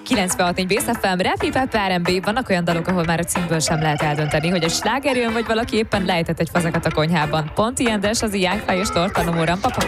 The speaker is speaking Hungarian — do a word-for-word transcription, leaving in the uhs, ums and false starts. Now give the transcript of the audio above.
kilencvenhat négy Bész ef em, Rap, Hip-Hop, er end bé. Vannak olyan dalok, ahol már a címből sem lehet eldönteni, hogy a sláger jön, vagy valaki éppen lejtett egy fazekat a konyhában. Pont ilyen, de ez az Young Fly és Torta Nomóra.